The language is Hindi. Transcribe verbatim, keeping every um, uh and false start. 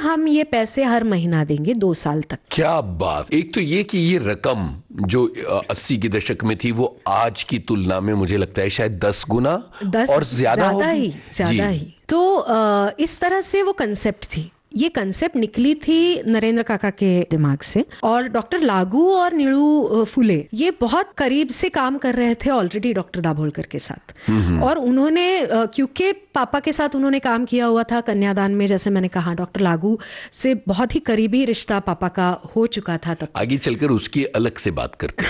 हम ये पैसे हर महीना देंगे दो साल तक। क्या बात। एक तो ये कि ये रकम जो अस्सी के दशक में थी वो आज की तुलना में मुझे लगता है शायद दस गुना दस और ज्यादा होगी। ही ज्यादा ही। तो आ, इस तरह से वो कंसेप्ट थी। ये कंसेप्ट निकली थी नरेंद्र काका के दिमाग से, और डॉक्टर लागू और नीलू फुले ये बहुत करीब से काम कर रहे थे ऑलरेडी डॉक्टर दाभोलकर के साथ। और उन्होंने, क्योंकि पापा के साथ उन्होंने काम किया हुआ था कन्यादान में, जैसे मैंने कहा डॉक्टर लागू से बहुत ही करीबी रिश्ता पापा का हो चुका था तब। आगे चलकर उसकी अलग से बात करते हैं।